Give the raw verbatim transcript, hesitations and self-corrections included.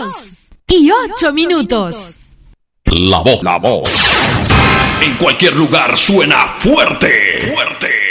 dos y ocho minutos. La voz, la voz. En cualquier lugar suena fuerte, fuerte.